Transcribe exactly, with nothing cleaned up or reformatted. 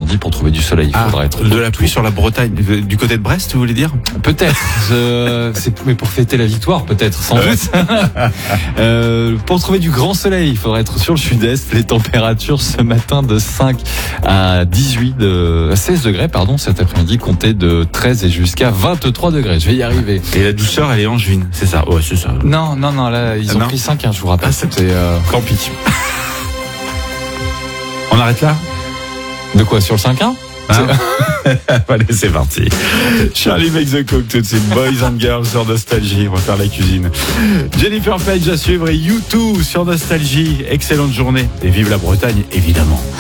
samedi pour trouver du soleil. Il Ah, faudra être de la pluie sur la Bretagne, du côté de Brest, vous voulez dire? Peut-être. Je... C'est... Mais pour fêter la victoire, peut-être, sans Ouais. doute. euh, pour trouver du grand soleil, il faudra être sur le sud-est. Les températures ce matin de cinq à dix-huit, de... à seize degrés, pardon, cet après-midi, comptez de treize et jusqu'à vingt-trois degrés. Je vais y arriver. Et la douceur, elle est en juin, c'est ça? Ouais, c'est ça. Non, non, non, là, ils ont Non. pris cinq, hein, je vous rappelle. Ah, c'est- C'était, euh... Tant pis. On arrête là? De quoi, sur le cinq un? Hein Allez, c'est parti. Charlie makes the cook tout de suite. Boys and Girls sur Nostalgie. On va faire la cuisine. Jennifer Page à suivre et U deux sur Nostalgie. Excellente journée. Et vive la Bretagne, évidemment.